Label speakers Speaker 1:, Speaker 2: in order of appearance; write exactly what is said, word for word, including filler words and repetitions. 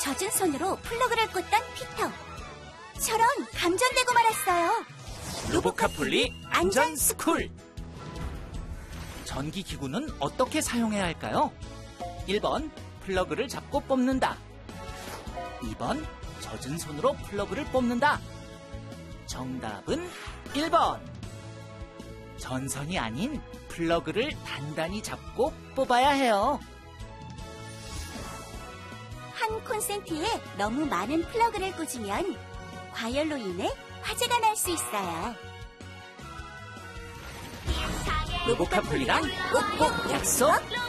Speaker 1: 젖은 손으로 플러그를 꽂던 피터. 저런 감전되고 말았어요.
Speaker 2: 로보카폴리 안전스쿨. 전기기구는 어떻게 사용해야 할까요? 일 번 플러그를 잡고 뽑는다. 이 번 젖은 손으로 플러그를 뽑는다. 정답은 일 번. 전선이 아닌 플러그를 단단히 잡고 뽑아야 해요.
Speaker 1: 한 콘센트에 너무 많은 플러그를 꽂으면 과열로 인해 화재가 날 수 있어요.
Speaker 2: 로보카폴리랑 꼭꼭 약속!